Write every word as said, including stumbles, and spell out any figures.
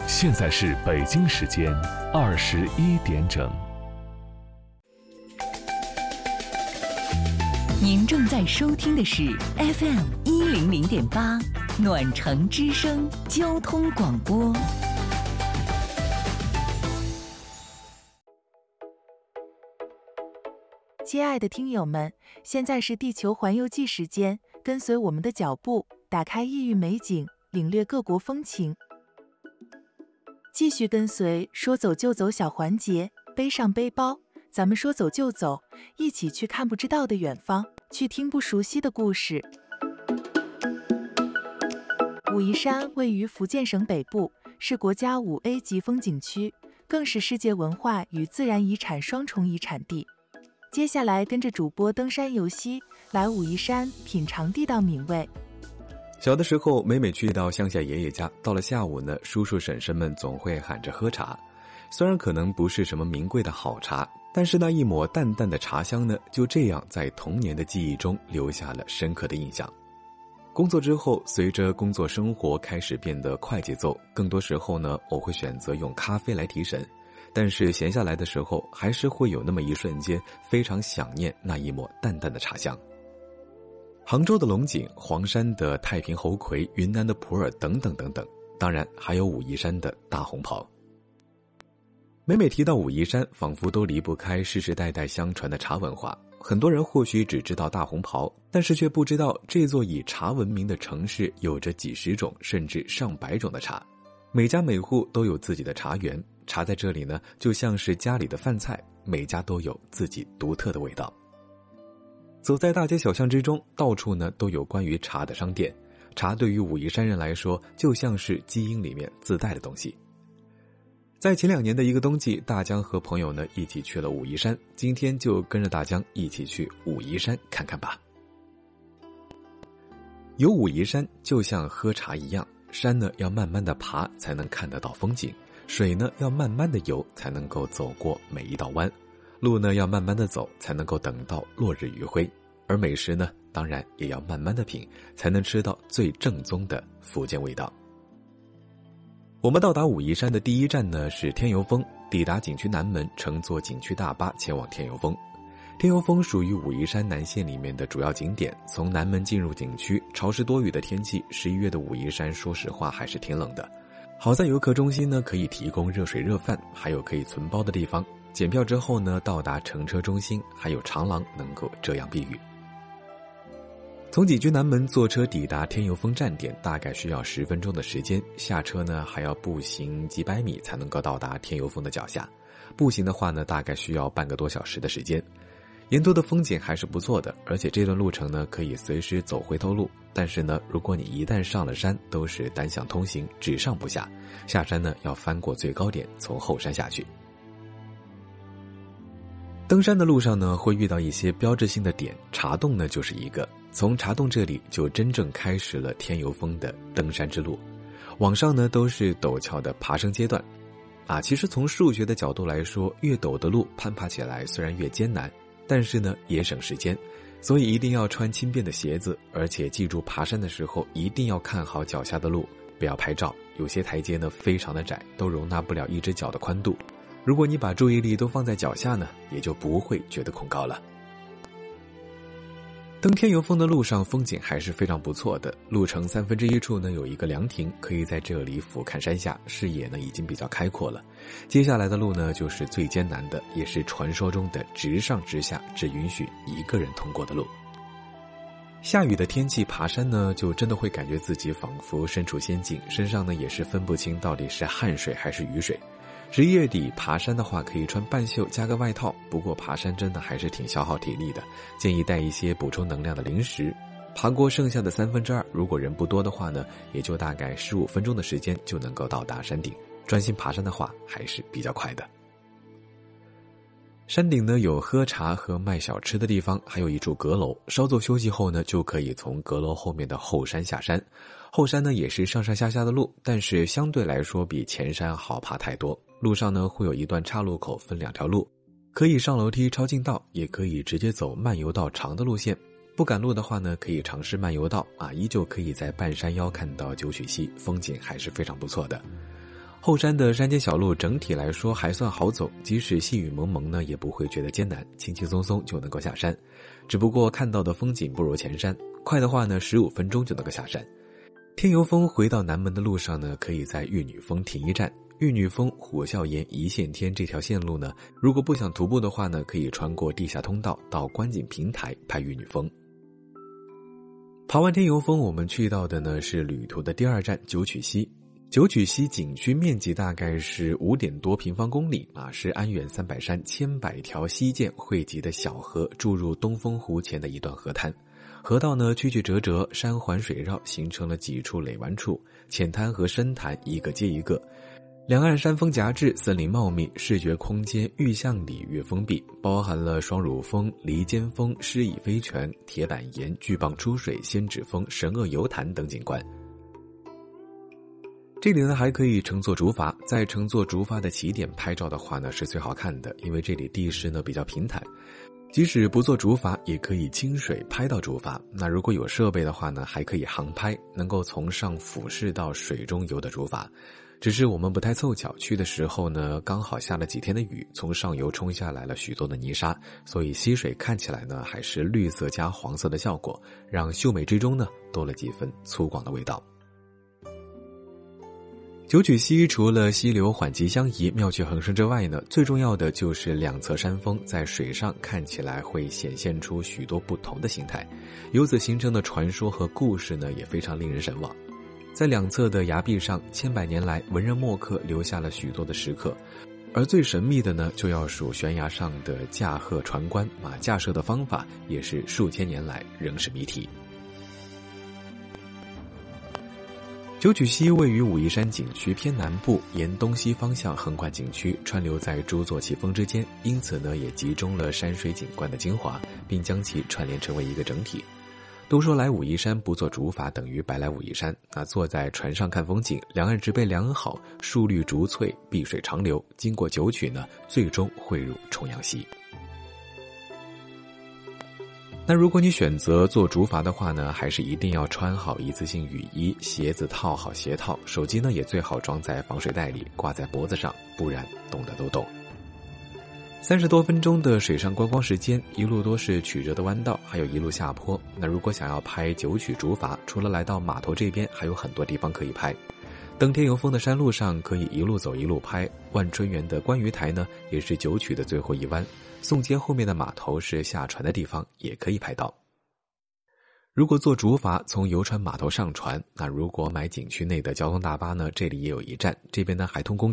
现在是北京时间二十一点整。 您正在收听的是 F M 一零零点八暖城之声交通广播。 亲爱的听友们，现在是地球环游记时间，跟随我们的脚步，打开异域美景，领略各国风情。继续跟随说走就走小环节，背上背包，咱们说走就走，一起去看不知道的远方，去听不熟悉的故事。武夷山位于福建省北部，是国家五 A 级风景区，更是世界文化与自然遗产双重遗产地。接下来跟着主播登山游溪，来武夷山品尝地道美味。 小的时候，每每去到乡下爷爷家，到了下午呢，叔叔婶婶们总会喊着喝茶。虽然可能不是什么名贵的好茶，但是那一抹淡淡的茶香呢，就这样在童年的记忆中留下了深刻的印象。工作之后，随着工作生活开始变得快节奏，更多时候呢，我会选择用咖啡来提神。但是闲下来的时候，还是会有那么一瞬间非常想念那一抹淡淡的茶香。杭州的龙井，黄山的太平猴魁，云南的普洱等等等等，当然还有武夷山的大红袍。每每提到武夷山，仿佛都离不开世世代代相传的茶文化。很多人或许只知道大红袍，但是却不知道这座以茶闻名的城市有着几十种甚至上百种的茶，每家每户都有自己的茶园。茶在这里呢，就像是家里的饭菜，每家都有自己独特的味道。走在大街小巷之中，到处呢都有关于茶的商店。茶对于武夷山人来说，就像是基因里面自带的东西。在前两年的一个冬季，大江和朋友呢一起去了武夷山，今天就跟着大江一起去武夷山看看吧。游武夷山就像喝茶一样，山呢要慢慢的爬才能看得到风景，水呢要慢慢的游才能够走过每一道弯，路呢要慢慢的走才能够等到落日余晖，而美食呢当然也要慢慢的品，才能吃到最正宗的福建味道。我们到达武夷山的第一站呢是天游峰，抵达景区南门，乘坐景区大巴前往天游峰。天游峰属于武夷山南线里面的主要景点，从南门进入景区，潮湿多雨的天气，十一月的武夷山说实话还是挺冷的。好在游客中心呢可以提供热水热饭，还有可以存包的地方。检票之后呢，到达乘车中心，还有长廊能够遮阳避雨。从景区南门坐车抵达天游峰站点，大概需要十分钟的时间。下车呢还要步行几百米才能够到达天游峰的脚下。步行的话呢，大概需要半个多小时的时间。沿途的风景还是不错的，而且这段路程呢可以随时走回头路。但是呢，如果你一旦上了山，都是单向通行，只上不下。下山呢要翻过最高点，从后山下去。登山的路上呢，会遇到一些标志性的点，茶洞呢就是一个。从茶洞这里就真正开始了天游峰的登山之路。往上呢都是陡峭的爬升阶段。啊，其实从数学的角度来说，越陡的路攀爬起来虽然越艰难，但是呢也省时间，所以一定要穿轻便的鞋子，而且记住爬山的时候一定要看好脚下的路，不要拍照。有些台阶呢非常的窄，都容纳不了一只脚的宽度。如果你把注意力都放在脚下呢，也就不会觉得恐高了。登天游峰的路上风景还是非常不错的，路程三分之一处呢有一个凉亭，可以在这里俯瞰山下，视野呢已经比较开阔了。接下来的路呢就是最艰难的，也是传说中的直上直下，只允许一个人通过的路。下雨的天气爬山呢，就真的会感觉自己仿佛身处仙境，身上呢也是分不清到底是汗水还是雨水。十一月底爬山的话可以穿半袖加个外套，不过爬山真的还是挺消耗体力的，建议带一些补充能量的零食。爬过剩下的三分之二，如果人不多的话呢，也就大概十五分钟的时间就能够到达山顶，专心爬山的话还是比较快的。山顶呢有喝茶和卖小吃的地方，还有一处阁楼，稍作休息后呢就可以从阁楼后面的后山下山。后山呢也是上上下下的路，但是相对来说比前山好爬太多。路上呢会有一段岔路口，分两条路，可以上楼梯抄近道，也可以直接走漫游道长的路线。不赶路的话呢，可以尝试漫游道啊，依旧可以在半山腰看到九曲溪，风景还是非常不错的。 后山的山间小路整体来说还算好走，即使细雨蒙蒙呢，也不会觉得艰难，轻轻松松就能够下山。只不过看到的风景不如前山，快的话呢，十五分钟就能够下山。天游峰回到南门的路上呢，可以在玉女峰停一站。玉女峰、火啸岩、一线天这条线路呢，如果不想徒步的话呢，可以穿过地下通道到观景平台拍玉女峰。爬完天游峰，我们去到的呢是旅途的第二站九曲溪。九曲溪景区面积大概是五点多平方公里啊，是安远三百山千百条溪涧汇集的小河注入东风湖前的一段河滩。河道呢曲曲折折，山环水绕，形成了几处垒湾处，浅滩和深潭一个接一个。两岸山峰夹峙，森林茂密，视觉空间愈向里越封闭，包含了双乳峰、离间峰、狮蚁飞泉、铁板岩、巨蚌出水、仙指峰、神鳄游潭等景观。这里呢还可以乘坐竹筏，在乘坐竹筏的起点拍照的话呢是最好看的，因为这里地势呢比较平坦，即使不坐竹筏也可以清水拍到竹筏。那如果有设备的话呢，还可以航拍，能够从上俯视到水中游的竹筏。只是我们不太凑巧，去的时候呢刚好下了几天的雨，从上游冲下来了许多的泥沙，所以溪水看起来呢还是绿色加黄色的效果，让秀美之中呢多了几分粗犷的味道。九曲溪除了溪流缓急相宜、妙趣横生之外呢，最重要的就是两侧山峰在水上看起来会显现出许多不同的形态，由此形成的传说和故事呢也非常令人神往。在两侧的崖壁上，千百年来文人墨客留下了许多的石刻，而最神秘的呢就要数悬崖上的驾鹤船棺啊，架设的方法也是数千年来仍是谜题。九曲溪位于武夷山景区偏南部，沿东西方向横贯景区，川流在诸座奇峰之间，因此呢也集中了山水景观的精华，并将其串联成为一个整体。都说来武夷山不坐竹筏等于白来武夷山，那坐在船上看风景，两岸植被良好，树绿竹翠，碧水长流，经过九曲呢，最终汇入重阳溪。那如果你选择坐竹筏的话呢，还是一定要穿好一次性雨衣，鞋子套好鞋套，手机呢也最好装在防水袋里，挂在脖子上，不然冻得都懂。三十多分钟的水上观光时间，一路都是曲折的弯道，还有一路下坡。那如果想要拍九曲竹筏，除了来到码头这边，还有很多地方可以拍。登天游峰的山路上可以一路走一路拍，万春园的观鱼台呢也是九曲的最后一弯，宋街后面的码头是下船的地方，也可以拍到。如果坐竹筏从游船码头上船，那如果买景区内的交通大巴呢，这里也有一站，这边呢还通公交。